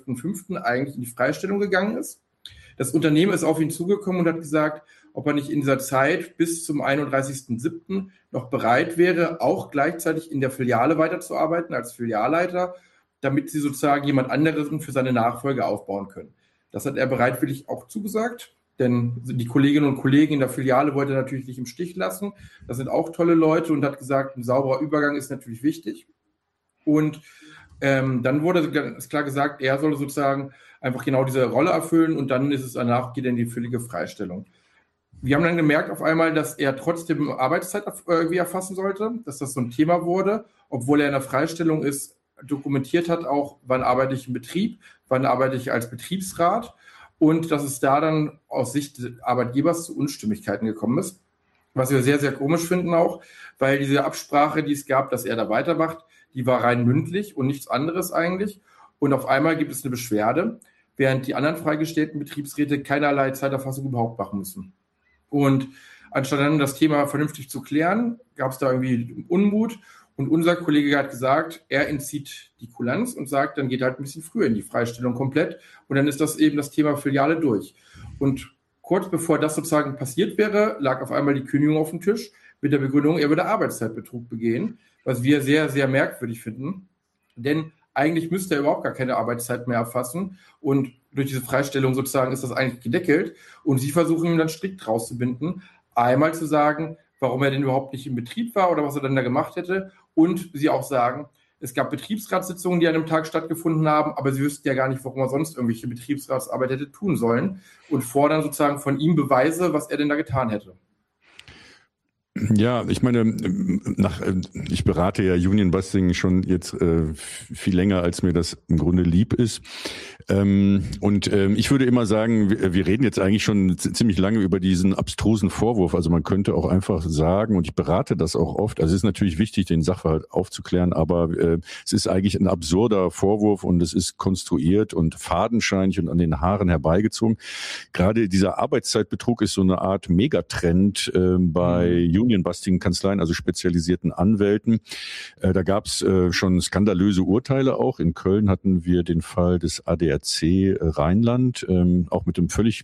12.05. eigentlich in die Freistellung gegangen ist. Das Unternehmen ist auf ihn zugekommen und hat gesagt, ob er nicht in dieser Zeit bis zum 31.07. noch bereit wäre, auch gleichzeitig in der Filiale weiterzuarbeiten als Filialleiter, damit sie sozusagen jemand anderen für seine Nachfolge aufbauen können. Das hat er bereitwillig auch zugesagt, denn die Kolleginnen und Kollegen in der Filiale wollte er natürlich nicht im Stich lassen. Das sind auch tolle Leute und hat gesagt, ein sauberer Übergang ist natürlich wichtig. Und dann wurde ganz klar gesagt, er soll sozusagen einfach genau diese Rolle erfüllen und dann ist es danach, geht er in die völlige Freistellung. Wir haben dann gemerkt auf einmal, dass er trotzdem Arbeitszeit irgendwie erfassen sollte, dass das so ein Thema wurde, obwohl er in der Freistellung ist, dokumentiert hat auch, wann arbeite ich im Betrieb, wann arbeite ich als Betriebsrat und dass es da dann aus Sicht des Arbeitgebers zu Unstimmigkeiten gekommen ist, was wir sehr, sehr komisch finden auch, weil diese Absprache, die es gab, dass er da weitermacht, die war rein mündlich und nichts anderes eigentlich und auf einmal gibt es eine Beschwerde, während die anderen freigestellten Betriebsräte keinerlei Zeiterfassung überhaupt machen müssen. Und anstatt dann das Thema vernünftig zu klären, gab es da irgendwie Unmut. Und unser Kollege hat gesagt, er entzieht die Kulanz und sagt, dann geht halt ein bisschen früher in die Freistellung komplett. Und dann ist das eben das Thema Filiale durch. Und kurz bevor das sozusagen passiert wäre, lag auf einmal die Kündigung auf dem Tisch mit der Begründung, er würde Arbeitszeitbetrug begehen, was wir sehr, sehr merkwürdig finden. Denn eigentlich müsste er überhaupt gar keine Arbeitszeit mehr erfassen. Und durch diese Freistellung sozusagen ist das eigentlich gedeckelt. Und sie versuchen ihn dann strikt rauszubinden. Einmal zu sagen, warum er denn überhaupt nicht im Betrieb war oder was er dann da gemacht hätte. Und sie auch sagen, es gab Betriebsratssitzungen, die an einem Tag stattgefunden haben, aber sie wüssten ja gar nicht, warum er sonst irgendwelche Betriebsratsarbeit hätte tun sollen. Und fordern sozusagen von ihm Beweise, was er denn da getan hätte. Ja, ich meine, ich berate ja Union Busting schon jetzt viel länger, als mir das im Grunde lieb ist. Ich würde immer sagen, wir reden jetzt eigentlich schon ziemlich lange über diesen abstrusen Vorwurf. Also man könnte auch einfach sagen, und ich berate das auch oft, also es ist natürlich wichtig, den Sachverhalt aufzuklären, aber es ist eigentlich ein absurder Vorwurf und es ist konstruiert und fadenscheinig und an den Haaren herbeigezogen. Gerade dieser Arbeitszeitbetrug ist so eine Art Megatrend bei Union-Busting-Kanzleien, also spezialisierten Anwälten. Da gab es schon skandalöse Urteile auch. In Köln hatten wir den Fall des ADAC Rheinland, auch mit dem völlig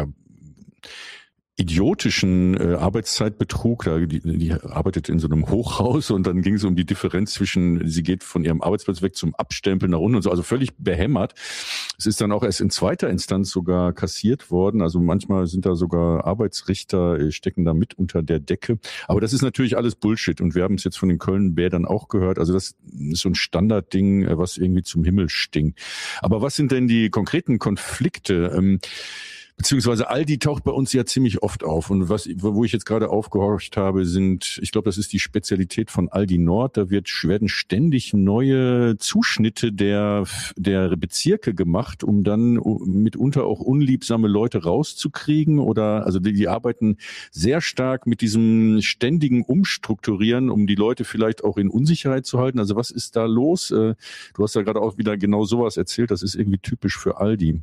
idiotischen Arbeitszeitbetrug. Die arbeitet in so einem Hochhaus und dann ging es um die Differenz zwischen, sie geht von ihrem Arbeitsplatz weg zum Abstempeln nach unten und so, also völlig behämmert. Es ist dann auch erst in zweiter Instanz sogar kassiert worden. Also manchmal sind da sogar Arbeitsrichter, stecken da mit unter der Decke. Aber das ist natürlich alles Bullshit und wir haben es jetzt von den Köln-Bädern auch gehört. Also das ist so ein Standardding, was irgendwie zum Himmel stinkt. Aber was sind denn die konkreten Konflikte? Beziehungsweise Aldi taucht bei uns ja ziemlich oft auf. Und wo ich jetzt gerade aufgehorcht habe, ich glaube, das ist die Spezialität von Aldi Nord. Da werden ständig neue Zuschnitte der Bezirke gemacht, um dann mitunter auch unliebsame Leute rauszukriegen. Also die arbeiten sehr stark mit diesem ständigen Umstrukturieren, um die Leute vielleicht auch in Unsicherheit zu halten. Also was ist da los? Du hast ja gerade auch wieder genau sowas erzählt. Das ist irgendwie typisch für Aldi.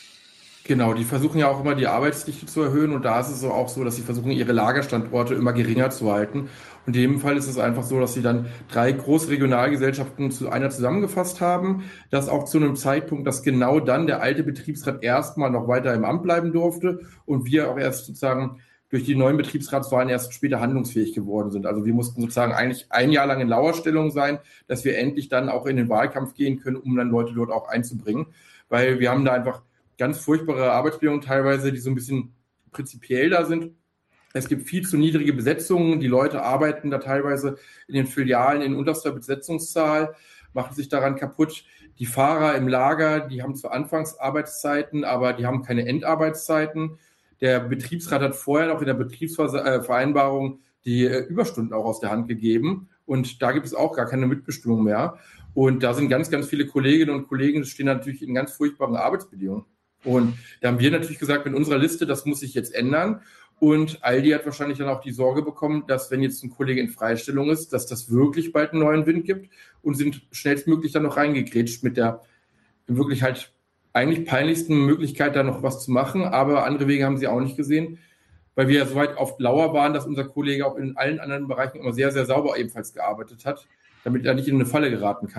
Genau, die versuchen ja auch immer die Arbeitsdichte zu erhöhen und da ist es auch so, dass sie versuchen, ihre Lagerstandorte immer geringer zu halten. Und in dem Fall ist es einfach so, dass sie dann 3 große Regionalgesellschaften zu einer zusammengefasst haben. Das auch zu einem Zeitpunkt, dass genau dann der alte Betriebsrat erstmal noch weiter im Amt bleiben durfte und wir auch erst sozusagen durch die neuen Betriebsratswahlen erst später handlungsfähig geworden sind. Also wir mussten sozusagen eigentlich ein Jahr lang in Lauerstellung sein, dass wir endlich dann auch in den Wahlkampf gehen können, um dann Leute dort auch einzubringen. Weil wir haben da einfach ganz furchtbare Arbeitsbedingungen teilweise, die so ein bisschen prinzipiell da sind. Es gibt viel zu niedrige Besetzungen. Die Leute arbeiten da teilweise in den Filialen in unterster Besetzungszahl, machen sich daran kaputt. Die Fahrer im Lager, die haben zwar Anfangsarbeitszeiten, aber die haben keine Endarbeitszeiten. Der Betriebsrat hat vorher noch in der Betriebsvereinbarung die Überstunden auch aus der Hand gegeben. Und da gibt es auch gar keine Mitbestimmung mehr. Und da sind ganz, ganz viele Kolleginnen und Kollegen, die stehen natürlich in ganz furchtbaren Arbeitsbedingungen. Und da haben wir natürlich gesagt, in unserer Liste, das muss sich jetzt ändern. Und Aldi hat wahrscheinlich dann auch die Sorge bekommen, dass wenn jetzt ein Kollege in Freistellung ist, dass das wirklich bald einen neuen Wind gibt und sind schnellstmöglich dann noch reingegrätscht mit der wirklich halt eigentlich peinlichsten Möglichkeit, da noch was zu machen. Aber andere Wege haben sie auch nicht gesehen, weil wir ja so weit auf Lauer waren, dass unser Kollege auch in allen anderen Bereichen immer sehr, sehr sauber ebenfalls gearbeitet hat, damit er nicht in eine Falle geraten kann.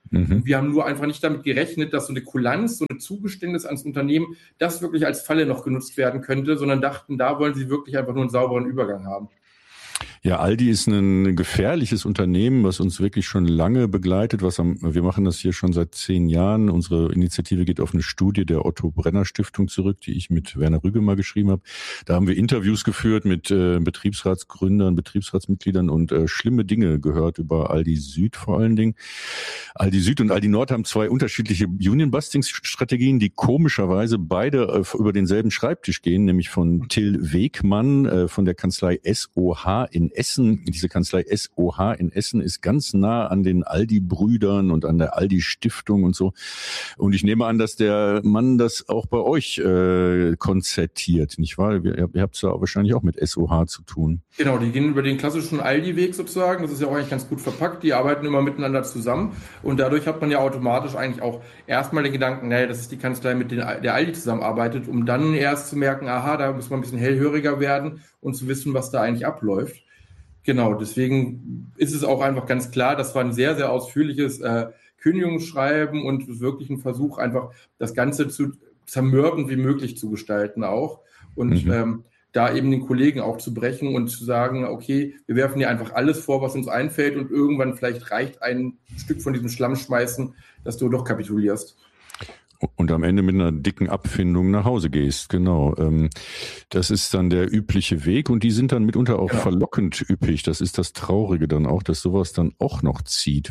Und wir haben nur einfach nicht damit gerechnet, dass so eine Kulanz, so ein Zugeständnis ans Unternehmen, das wirklich als Falle noch genutzt werden könnte, sondern dachten, da wollen sie wirklich einfach nur einen sauberen Übergang haben. Ja, Aldi ist ein gefährliches Unternehmen, was uns wirklich schon lange begleitet. Wir machen das hier schon seit 10 Jahren. Unsere Initiative geht auf eine Studie der Otto-Brenner-Stiftung zurück, die ich mit Werner Rüge mal geschrieben habe. Da haben wir Interviews geführt mit Betriebsratsgründern, Betriebsratsmitgliedern und schlimme Dinge gehört über Aldi Süd vor allen Dingen. Aldi Süd und Aldi Nord haben 2 unterschiedliche Union-Busting-Strategien, die komischerweise beide über denselben Schreibtisch gehen, nämlich von Till Wegmann von der Kanzlei SOH in Essen. Diese Kanzlei SOH in Essen ist ganz nah an den Aldi-Brüdern und an der Aldi-Stiftung und so. Und ich nehme an, dass der Mann das auch bei euch konzertiert, nicht wahr? Ihr habt es ja wahrscheinlich auch mit SOH zu tun. Genau, die gehen über den klassischen Aldi-Weg sozusagen. Das ist ja auch eigentlich ganz gut verpackt. Die arbeiten immer miteinander zusammen. Und dadurch hat man ja automatisch eigentlich auch erstmal den Gedanken, naja, das ist die Kanzlei, mit der Aldi zusammenarbeitet, um dann erst zu merken, aha, da muss man ein bisschen hellhöriger werden und zu wissen, was da eigentlich abläuft. Genau, deswegen ist es auch einfach ganz klar, das war ein sehr, sehr ausführliches Kündigungsschreiben und wirklich ein Versuch, einfach das Ganze zu zermürben wie möglich zu gestalten auch. Und da eben den Kollegen auch zu brechen und zu sagen, okay, wir werfen dir einfach alles vor, was uns einfällt und irgendwann vielleicht reicht ein Stück von diesem Schlamm schmeißen, dass du doch kapitulierst. Und am Ende mit einer dicken Abfindung nach Hause gehst, genau. Das ist dann der übliche Weg und die sind dann mitunter auch verlockend üppig. Das ist das Traurige dann auch, dass sowas dann auch noch zieht.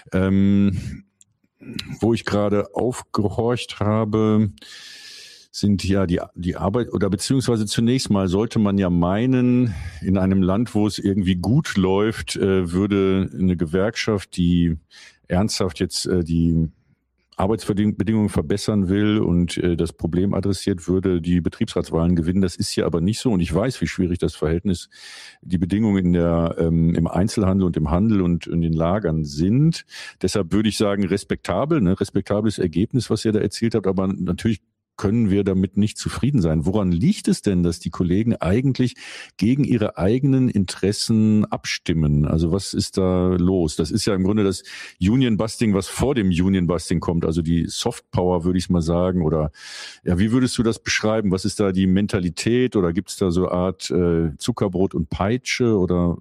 Wo ich gerade aufgehorcht habe, sind ja die Arbeit, oder beziehungsweise zunächst mal sollte man ja meinen, in einem Land, wo es irgendwie gut läuft, würde eine Gewerkschaft, die ernsthaft jetzt die Arbeitsbedingungen verbessern will und das Problem adressiert, würde die Betriebsratswahlen gewinnen. Das ist hier aber nicht so und ich weiß, wie schwierig das Verhältnis, die Bedingungen im Einzelhandel und im Handel und in den Lagern sind. Deshalb würde ich sagen, respektables Ergebnis, was ihr da erzielt habt, aber natürlich können wir damit nicht zufrieden sein. Woran liegt es denn, dass die Kollegen eigentlich gegen ihre eigenen Interessen abstimmen? Also was ist da los? Das ist ja im Grunde das Union-Busting, was vor dem Union-Busting kommt, also die Soft-Power, würde ich mal sagen. Oder ja, wie würdest du das beschreiben? Was ist da die Mentalität oder gibt es da so eine Art Zuckerbrot und Peitsche oder?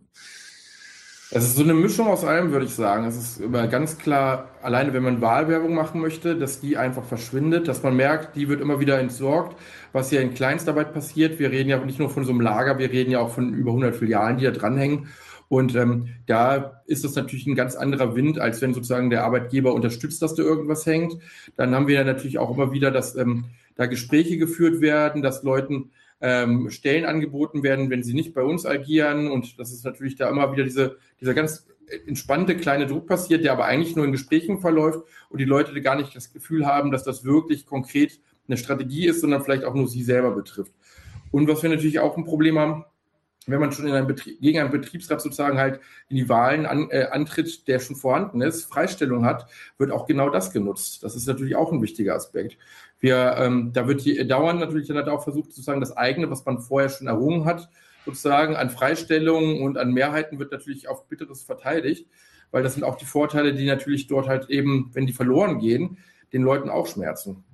Es ist so eine Mischung aus allem, würde ich sagen. Es ist immer ganz klar, alleine wenn man Wahlwerbung machen möchte, dass die einfach verschwindet, dass man merkt, die wird immer wieder entsorgt, was ja in Kleinstarbeit passiert. Wir reden ja nicht nur von so einem Lager, wir reden ja auch von über 100 Filialen, die da dranhängen. Und da ist das natürlich ein ganz anderer Wind, als wenn sozusagen der Arbeitgeber unterstützt, dass da irgendwas hängt. Dann haben wir ja natürlich auch immer wieder, dass da Gespräche geführt werden, dass Leuten Stellen angeboten werden, wenn sie nicht bei uns agieren. Und das ist natürlich da immer wieder dieser ganz entspannte kleine Druck passiert, der aber eigentlich nur in Gesprächen verläuft und die Leute gar nicht das Gefühl haben, dass das wirklich konkret eine Strategie ist, sondern vielleicht auch nur sie selber betrifft. Und was wir natürlich auch ein Problem haben, wenn man schon gegen einen Betriebsrat sozusagen halt in die Wahlen antritt, der schon vorhanden ist, Freistellung hat, wird auch genau das genutzt. Das ist natürlich auch ein wichtiger Aspekt. Da wird dauernd natürlich dann auch versucht, sozusagen das eigene, was man vorher schon errungen hat, sozusagen an Freistellungen und an Mehrheiten wird natürlich auf Bitteres verteidigt, weil das sind auch die Vorteile, die natürlich dort halt eben, wenn die verloren gehen, den Leuten auch schmerzen.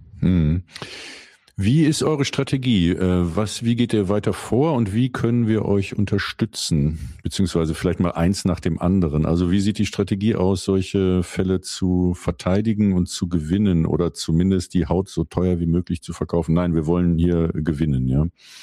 Wie ist eure Strategie? Wie geht ihr weiter vor und wie können wir euch unterstützen? Beziehungsweise vielleicht mal eins nach dem anderen. Also wie sieht die Strategie aus, solche Fälle zu verteidigen und zu gewinnen oder zumindest die Haut so teuer wie möglich zu verkaufen? Nein, wir wollen hier gewinnen, ja.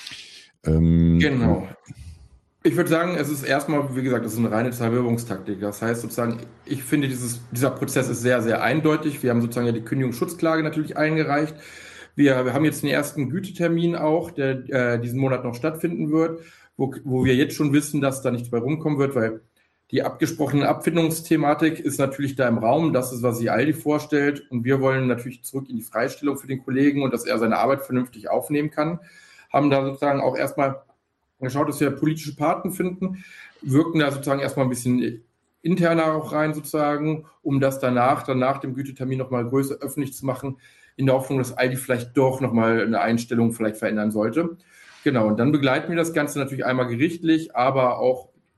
Genau. Ich würde sagen, es ist erstmal, wie gesagt, das ist eine reine Zermürbungstaktik. Das heißt sozusagen, ich finde, dieser Prozess ist sehr, sehr eindeutig. Wir haben sozusagen ja die Kündigungsschutzklage natürlich eingereicht. Wir haben jetzt den ersten Gütetermin auch, der diesen Monat noch stattfinden wird, wo wir jetzt schon wissen, dass da nichts bei rumkommen wird, weil die abgesprochene Abfindungsthematik ist natürlich da im Raum. Das ist, was sich Aldi vorstellt. Und wir wollen natürlich zurück in die Freistellung für den Kollegen und dass er seine Arbeit vernünftig aufnehmen kann. Haben da sozusagen auch erstmal geschaut, dass wir politische Paten finden, wirken da sozusagen erstmal ein bisschen interner auch rein sozusagen, um das danach dem Gütetermin nochmal größer öffentlich zu machen, in der Hoffnung, dass Aldi vielleicht doch nochmal eine Einstellung vielleicht verändern sollte. Genau, und dann begleiten wir das Ganze natürlich einmal gerichtlich, aber auch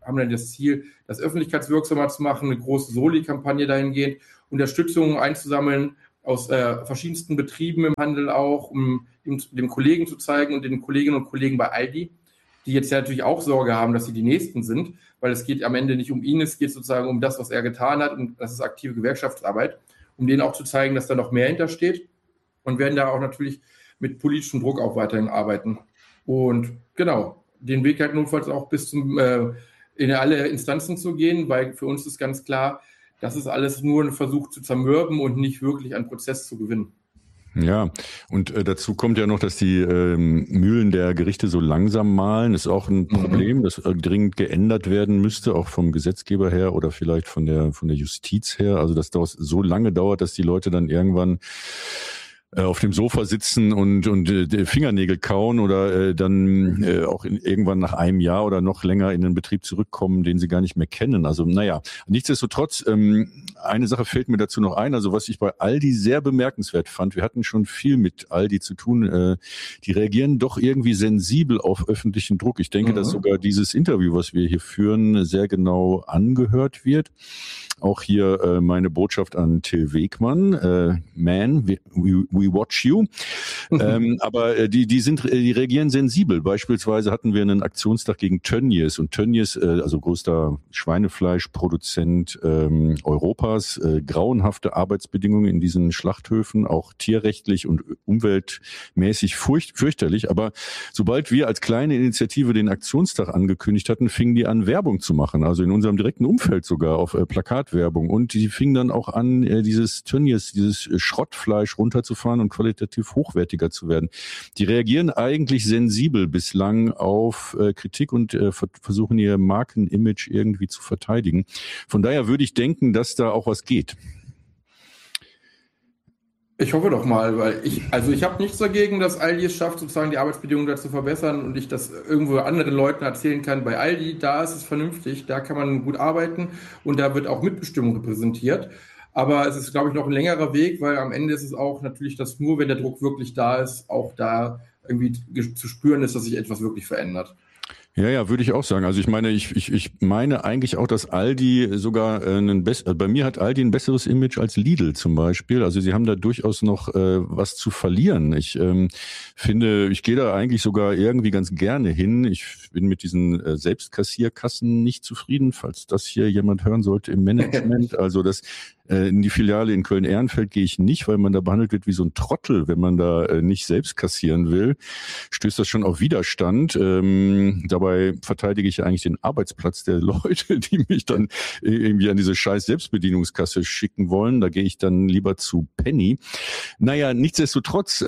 haben dann das Ziel, das öffentlichkeitswirksamer zu machen, eine große Soli-Kampagne dahingehend, Unterstützung einzusammeln aus verschiedensten Betrieben im Handel auch, um dem Kollegen zu zeigen und den Kolleginnen und Kollegen bei Aldi, die jetzt ja natürlich auch Sorge haben, dass sie die Nächsten sind, weil es geht am Ende nicht um ihn, es geht sozusagen um das, was er getan hat, und das ist aktive Gewerkschaftsarbeit, um denen auch zu zeigen, dass da noch mehr hintersteht, und werden da auch natürlich mit politischem Druck auch weiterhin arbeiten. Und genau, den Weg halt notfalls auch bis in alle Instanzen zu gehen, weil für uns ist ganz klar, das ist alles nur ein Versuch zu zermürben und nicht wirklich einen Prozess zu gewinnen. Ja, und dazu kommt ja noch, dass die Mühlen der Gerichte so langsam mahlen. Das ist auch ein Problem, das dringend geändert werden müsste, auch vom Gesetzgeber her oder vielleicht von der Justiz her. Also dass das so lange dauert, dass die Leute dann irgendwann auf dem Sofa sitzen und Fingernägel kauen oder dann auch irgendwann nach einem Jahr oder noch länger in den Betrieb zurückkommen, den sie gar nicht mehr kennen. Also naja, nichtsdestotrotz, eine Sache fällt mir dazu noch ein, also was ich bei Aldi sehr bemerkenswert fand, wir hatten schon viel mit Aldi zu tun, die reagieren doch irgendwie sensibel auf öffentlichen Druck. Ich denke, dass sogar dieses Interview, was wir hier führen, sehr genau angehört wird. Auch hier meine Botschaft an Till Wegmann, Man, we watch you. Aber die reagieren sensibel. Beispielsweise hatten wir einen Aktionstag gegen Tönnies, und Tönnies, also größter Schweinefleischproduzent Europas, grauenhafte Arbeitsbedingungen in diesen Schlachthöfen, auch tierrechtlich und umweltmäßig fürchterlich. Aber sobald wir als kleine Initiative den Aktionstag angekündigt hatten, fingen die an, Werbung zu machen. Also in unserem direkten Umfeld sogar auf Plakatwerbung. Und die fingen dann auch an, dieses Tönnies, dieses Schrottfleisch runterzufahren und qualitativ hochwertiger zu werden. Die reagieren eigentlich sensibel bislang auf Kritik und versuchen ihr Markenimage irgendwie zu verteidigen. Von daher würde ich denken, dass da auch was geht. Ich hoffe doch mal, weil ich habe nichts dagegen, dass Aldi es schafft, sozusagen die Arbeitsbedingungen da zu verbessern, und ich das irgendwo anderen Leuten erzählen kann. Bei Aldi, da ist es vernünftig, da kann man gut arbeiten und da wird auch Mitbestimmung repräsentiert. Aber es ist, glaube ich, noch ein längerer Weg, weil am Ende ist es auch natürlich, dass nur, wenn der Druck wirklich da ist, auch da irgendwie zu spüren ist, dass sich etwas wirklich verändert. Ja, würde ich auch sagen. Also ich meine, ich meine eigentlich auch, dass Aldi sogar bei mir hat Aldi ein besseres Image als Lidl zum Beispiel. Also sie haben da durchaus noch was zu verlieren. Ich finde, ich gehe da eigentlich sogar irgendwie ganz gerne hin. Ich bin mit diesen Selbstkassierkassen nicht zufrieden, falls das hier jemand hören sollte im Management. Also in die Filiale in Köln-Ehrenfeld gehe ich nicht, weil man da behandelt wird wie so ein Trottel, wenn man da nicht selbst kassieren will. Stößt das schon auf Widerstand. Dabei verteidige ich ja eigentlich den Arbeitsplatz der Leute, die mich dann irgendwie an diese scheiß Selbstbedienungskasse schicken wollen. Da gehe ich dann lieber zu Penny. Naja, nichtsdestotrotz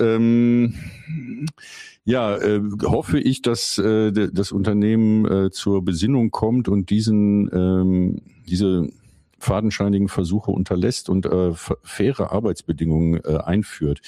hoffe ich, dass das Unternehmen zur Besinnung kommt und diese fadenscheinigen Versuche unterlässt und faire Arbeitsbedingungen einführt.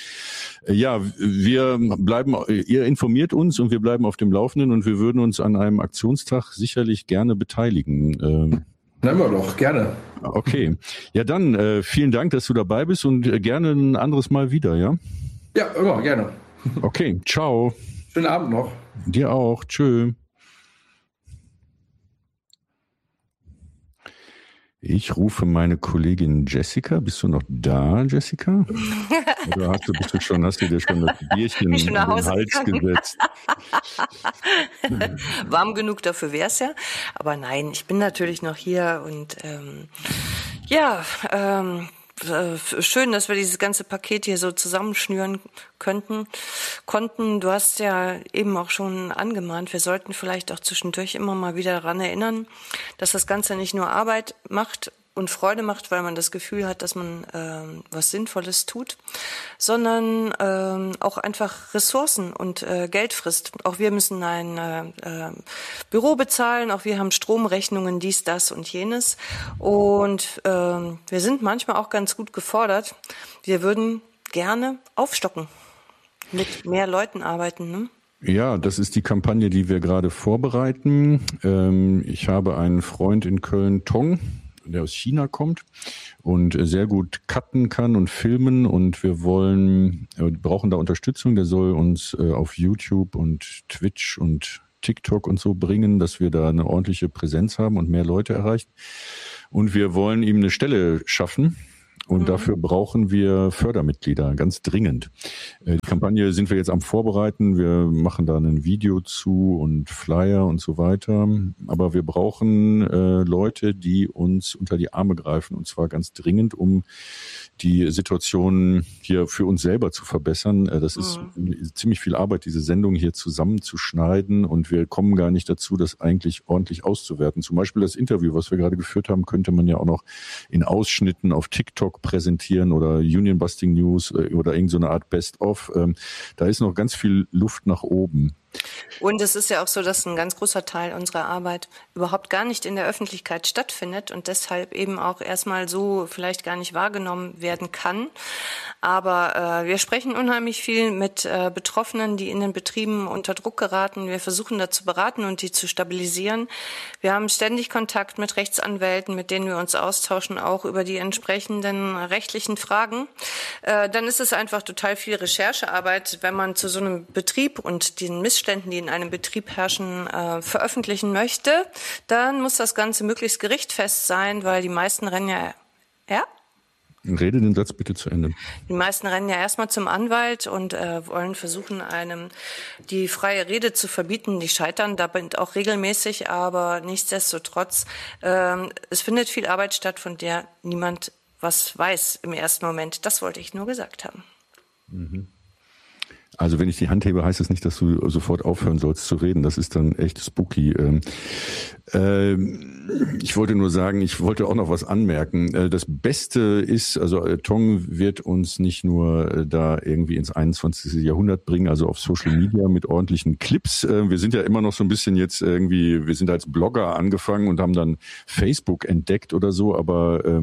Ihr informiert uns und wir bleiben auf dem Laufenden, und wir würden uns an einem Aktionstag sicherlich gerne beteiligen. Nehmen wir doch, gerne. Okay. Ja, dann vielen Dank, dass du dabei bist, und gerne ein anderes Mal wieder, ja? Ja, immer, gerne. Okay, ciao. Schönen Abend noch. Dir auch. Tschö. Ich rufe meine Kollegin Jessica. Bist du noch da, Jessica? Oder hast du dir schon das Bierchen in den Hals gesetzt? Warm genug dafür wär's ja. Aber nein, ich bin natürlich noch hier und schön, dass wir dieses ganze Paket hier so zusammenschnüren konnten. Du hast ja eben auch schon angemahnt, wir sollten vielleicht auch zwischendurch immer mal wieder daran erinnern, dass das Ganze nicht nur Arbeit macht und Freude macht, weil man das Gefühl hat, dass man was Sinnvolles tut, sondern auch einfach Ressourcen und Geld frisst. Auch wir müssen ein Büro bezahlen, auch wir haben Stromrechnungen, dies, das und jenes. Und wir sind manchmal auch ganz gut gefordert. Wir würden gerne aufstocken, mit mehr Leuten arbeiten, ne? Ja, das ist die Kampagne, die wir gerade vorbereiten. Ich habe einen Freund in Köln, Tong, der aus China kommt und sehr gut cutten kann und filmen, und wir brauchen da Unterstützung. Der soll uns auf YouTube und Twitch und TikTok und so bringen, dass wir da eine ordentliche Präsenz haben und mehr Leute erreichen. Und wir wollen ihm eine Stelle schaffen. Und dafür brauchen wir Fördermitglieder, ganz dringend. Die Kampagne sind wir jetzt am Vorbereiten. Wir machen da ein Video zu und Flyer und so weiter. Aber wir brauchen Leute, die uns unter die Arme greifen. Und zwar ganz dringend, um die Situation hier für uns selber zu verbessern. Das ist ziemlich viel Arbeit, diese Sendung hier zusammenzuschneiden. Und wir kommen gar nicht dazu, das eigentlich ordentlich auszuwerten. Zum Beispiel das Interview, was wir gerade geführt haben, könnte man ja auch noch in Ausschnitten auf TikTok präsentieren oder Union Busting News oder irgend so eine Art Best-of. Da ist noch ganz viel Luft nach oben. Und es ist ja auch so, dass ein ganz großer Teil unserer Arbeit überhaupt gar nicht in der Öffentlichkeit stattfindet und deshalb eben auch erstmal so vielleicht gar nicht wahrgenommen werden kann. Aber wir sprechen unheimlich viel mit Betroffenen, die in den Betrieben unter Druck geraten. Wir versuchen da zu beraten und die zu stabilisieren. Wir haben ständig Kontakt mit Rechtsanwälten, mit denen wir uns austauschen, auch über die entsprechenden rechtlichen Fragen. Dann ist es einfach total viel Recherchearbeit, wenn man zu so einem Betrieb und den Missständen, die in einem Betrieb herrschen, veröffentlichen möchte. Dann muss das Ganze möglichst gerichtfest sein, weil die meisten rennen ja. Rede den Satz bitte zu Ende. Die meisten rennen ja erstmal zum Anwalt und wollen versuchen, einem die freie Rede zu verbieten. Die scheitern damit auch regelmäßig, aber nichtsdestotrotz, es findet viel Arbeit statt, von der niemand was weiß im ersten Moment. Das wollte ich nur gesagt haben. Also wenn ich die Hand hebe, heißt das nicht, dass du sofort aufhören sollst zu reden. Das ist dann echt spooky. Ich wollte nur sagen, ich wollte auch noch was anmerken. Das Beste ist, also Tong wird uns nicht nur da irgendwie ins 21. Jahrhundert bringen, also auf Social Media mit ordentlichen Clips. Wir sind ja immer noch so ein bisschen jetzt irgendwie, wir sind als Blogger angefangen und haben dann Facebook entdeckt oder so, aber